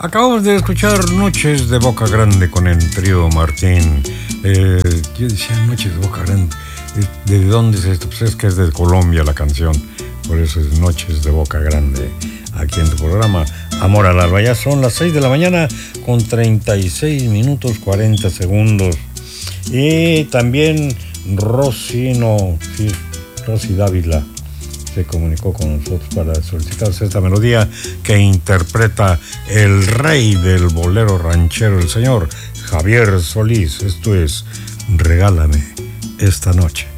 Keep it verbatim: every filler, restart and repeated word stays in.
Acabamos de escuchar Noches de Boca Grande con el trío Martín. Eh, yo decía Noches de Boca Grande. ¿De dónde es esto? Pues es que es de Colombia la canción. Por eso es Noches de Boca Grande. Aquí en tu programa Amor al Alba. Ya son las seis de la mañana con treinta y seis minutos cuarenta segundos. Y también Rosy, no, sí, Rosy Dávila se comunicó con nosotros para solicitarse esta melodía que interpreta el rey del bolero ranchero, el señor Javier Solís. Esto es Regálame esta noche.